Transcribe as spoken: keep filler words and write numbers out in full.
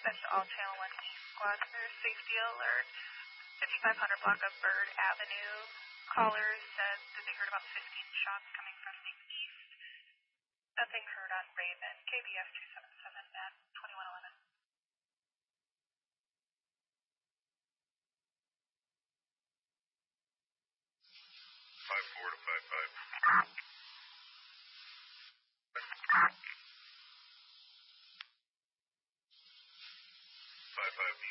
That's all Channel one East Gloucester. Safety alert. fifty-five hundred block of Bird Avenue. Callers said that they heard about fifteen shots coming from the east. Nothing heard on Raven. K B S two seven seven at twenty-one eleven. Five four to five five. Five five.